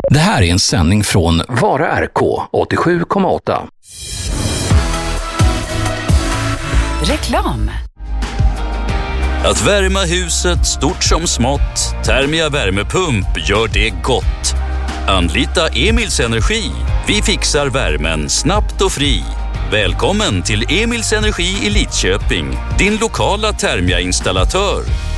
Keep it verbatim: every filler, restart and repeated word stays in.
Det här är en sändning från Vara R K åttiosju komma åtta. Reklam. Att värma huset stort som smått, Thermia värmepump gör det gott. Anlita Emils Energi. Vi fixar värmen snabbt och fri. Välkommen till Emils Energi i Lidköping, din lokala Thermia-installatör.